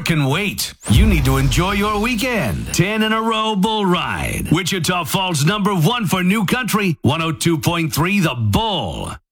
Sport can wait. You need to enjoy your weekend. 10 in a row bull ride. Wichita Falls #1 for New Country, 102.3 The Bull.